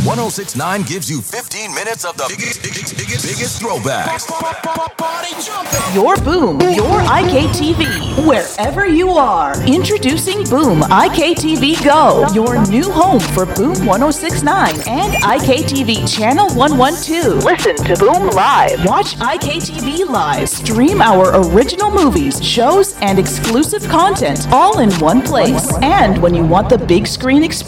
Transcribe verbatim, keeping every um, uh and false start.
one oh six point nine gives you fifteen minutes of the biggest, biggest, biggest, biggest throwbacks. Your Boom, your I K T V, wherever you are. Introducing Boom I K T V Go, your new home for Boom one oh six point nine and I K T V Channel one twelve. Listen to Boom live. Watch I K T V live. Stream our original movies, shows, and exclusive content all in one place. And when you want the big screen experience,